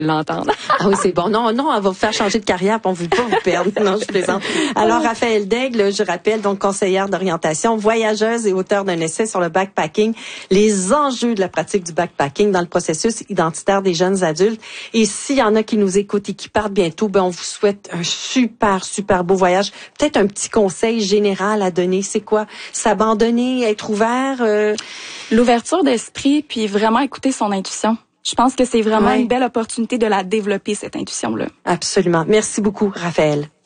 l'entendre. Ah oui, c'est bon. Non, on va vous faire changer de carrière, puis on ne veut pas vous perdre. Non, je plaisante. Alors, Raphaël Daigle, je rappelle, donc conseillère d'orientation, voyageuse et auteur d'un essai sur le backpacking, les enjeux de la pratique du backpacking dans le processus identitaire des jeunes adultes. Et s'il y en a qui nous écoutent et qui partent bientôt, on vous souhaite un super, super beau voyage. Peut-être un petit conseil général à donner. C'est quoi? S'abandonner, être ouvert? L'ouverture d'esprit, puis vraiment écouter son intuition. Je pense que c'est vraiment une belle opportunité de la développer, cette intuition-là. Absolument. Merci beaucoup, Raphaël.